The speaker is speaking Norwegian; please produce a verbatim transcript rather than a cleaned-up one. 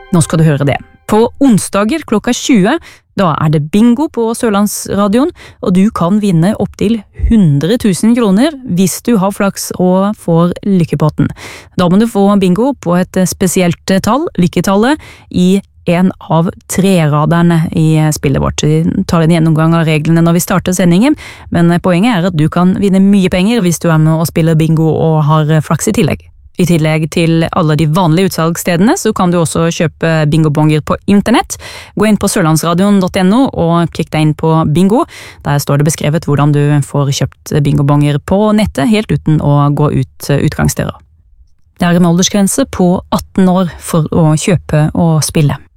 Nå skal du høre det. På onsdager klokka tjue, da er det bingo på Sørlandsradioen, og du kan vinne opp til hundre tusen kroner hvis du har flaks og får lykkepotten. Da må du få bingo på et spesielt tall, lykketallet, i en av treraderne i spillet vårt. Vi tar en gjennomgang av reglene når vi starter sendingen, men poenget er at du kan vinne mye penger hvis du er med og spiller bingo og har flaks i tillegg. I tillegg til alle de vanlige utsalgsstedene, så kan du også kjøpe bingobonger på internett. Gå inn på sørlandsradioen punktum no og klikk deg inn på bingo. Der står det beskrevet hvordan du får kjøpt bingobonger på nettet, helt uten å gå ut utgangsdøra. Det er en aldersgrense på atten år for å kjøpe og spille.